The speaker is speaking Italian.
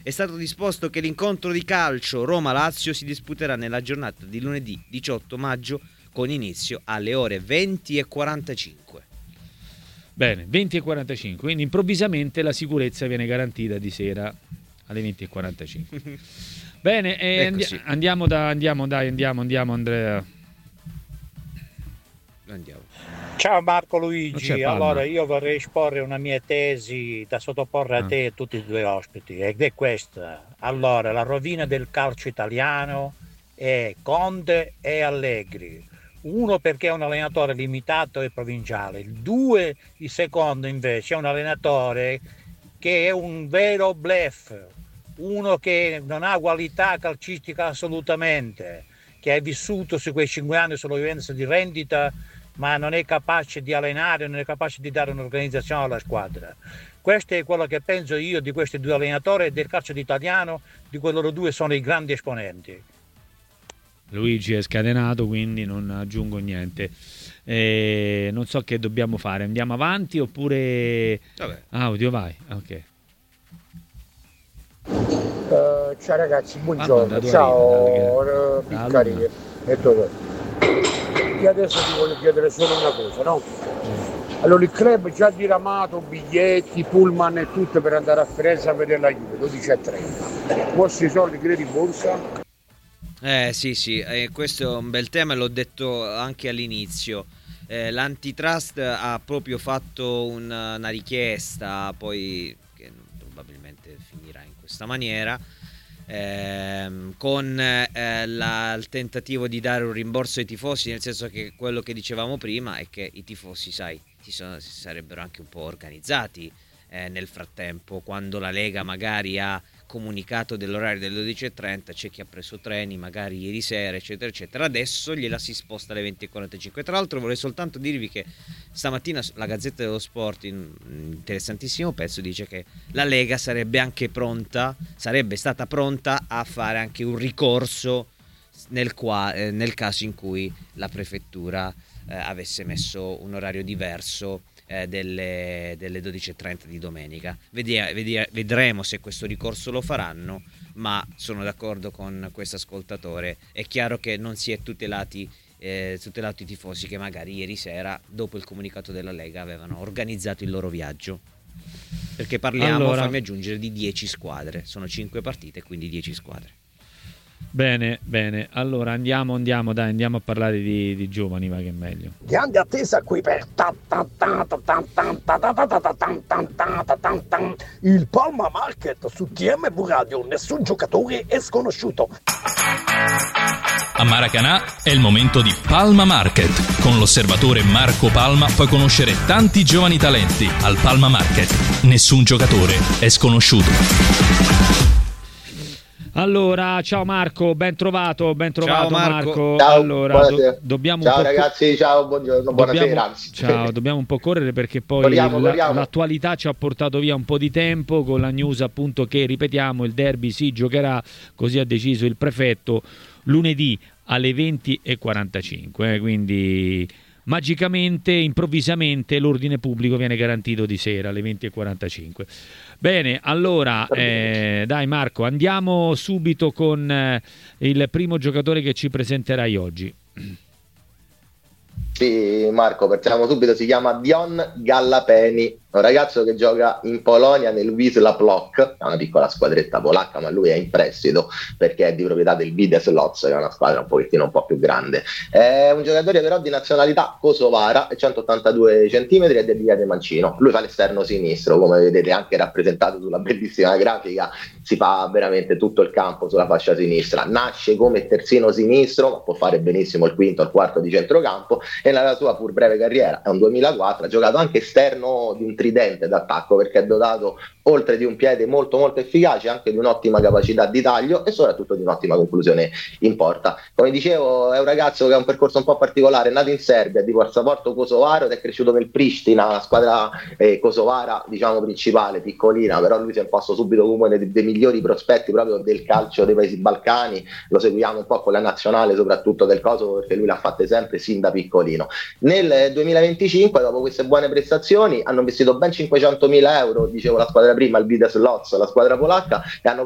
è stato disposto che l'incontro di calcio Roma-Lazio si disputerà nella giornata di lunedì 18 maggio con inizio alle ore 20:45. Bene, 20:45, quindi improvvisamente la sicurezza viene garantita di sera alle 20:45. Bene, andiamo Andrea. Andiamo. Ciao Marco Luigi, allora io vorrei esporre una mia tesi da sottoporre a te e a tutti i due ospiti, ed è questa. Allora, la rovina del calcio italiano è Conte e Allegri. Uno perché è un allenatore limitato e provinciale, il secondo invece è un allenatore che è un vero bluff, uno che non ha qualità calcistica assolutamente, che ha vissuto su quei 5 anni sulla vivenza di rendita, ma non è capace di allenare, non è capace di dare un'organizzazione alla squadra. Questo è quello che penso io di questi due allenatori e del calcio italiano, di cui loro due sono i grandi esponenti. Luigi è scatenato, quindi non aggiungo niente. Non so che dobbiamo fare. Andiamo avanti oppure... Vabbè. Audio, vai. Ok. Ciao ragazzi, buongiorno. Ciao Piccari e Totò. Io adesso ti voglio chiedere solo una cosa, no? Allora il club già diramato biglietti, pullman e tutto per andare a Firenze a vedere la Juve, 12:30. Vostri soldi credi in borsa? Sì, questo è un bel tema, l'ho detto anche all'inizio. L'antitrust ha proprio fatto una richiesta, poi che probabilmente finirà in questa maniera, con il tentativo di dare un rimborso ai tifosi, nel senso che quello che dicevamo prima è che i tifosi, sai, si sarebbero anche un po' organizzati nel frattempo, quando la Lega magari ha comunicato dell'orario delle 12:30, c'è chi ha preso treni magari ieri sera eccetera eccetera, adesso gliela si sposta alle 20:45. Tra l'altro vorrei soltanto dirvi che stamattina la Gazzetta dello Sport, in un interessantissimo pezzo, dice che la Lega sarebbe stata pronta a fare anche un ricorso nel caso in cui la prefettura avesse messo un orario diverso delle 12:30 di domenica. Vedremo se questo ricorso lo faranno, ma sono d'accordo con questo ascoltatore. È chiaro che non si è tutelato i tifosi che magari ieri sera, dopo il comunicato della Lega, avevano organizzato il loro viaggio, perché parliamo, fammi aggiungere, di 10 squadre, sono 5 partite, quindi 10 squadre. Bene, allora andiamo a parlare di giovani, va che è meglio. Grande attesa qui per il Palma Market su TMV Radio, nessun giocatore è sconosciuto. A Maracanã è il momento di Palma Market. Con l'osservatore Marco Palma puoi conoscere tanti giovani talenti. Al Palma Market nessun giocatore è sconosciuto. Allora, ciao Marco, ben trovato ciao Marco. Ciao, allora, dobbiamo ciao ragazzi, ciao, buongiorno, buonasera. Ciao, dobbiamo un po' correre perché poi corriamo. L'attualità ci ha portato via un po' di tempo con la news appunto che, ripetiamo, il derby si giocherà, così ha deciso il prefetto, lunedì alle 20:45, quindi magicamente, improvvisamente l'ordine pubblico viene garantito di sera alle 20:45. Bene, allora dai Marco, andiamo subito con il primo giocatore che ci presenterai oggi. Sì, Marco, partiamo subito. Si chiama Dion Gallapeni, un ragazzo che gioca in Polonia nel Wisła Płock, è una piccola squadretta polacca, ma lui è in prestito perché è di proprietà del Widnes Łódź, che è una squadra un po' più grande. È un giocatore però di nazionalità kosovara, è 182 centimetri ed è di piede mancino. Lui fa l'esterno sinistro, come vedete anche rappresentato sulla bellissima grafica, si fa veramente tutto il campo sulla fascia sinistra. Nasce come terzino sinistro, ma può fare benissimo il quinto o il quarto di centrocampo, e nella sua pur breve carriera, è un 2004, ha giocato anche esterno di un tridente d'attacco, perché è dotato, oltre di un piede molto molto efficace, anche di un'ottima capacità di taglio e soprattutto di un'ottima conclusione in porta. Come dicevo, è un ragazzo che ha un percorso un po' particolare, è nato in Serbia, di passaporto kosovaro ed è cresciuto nel Pristina, la squadra kosovara diciamo principale, piccolina, però lui si è imposto subito come uno dei migliori prospetti proprio del calcio dei paesi balcani. Lo seguiamo un po' con la nazionale soprattutto del Kosovo, perché lui l'ha fatte sempre sin da piccolino. Nel 2025, dopo queste buone prestazioni, hanno investito ben 500.000 euro, dicevo la squadra prima, il Widnes Łódź, la squadra polacca, e hanno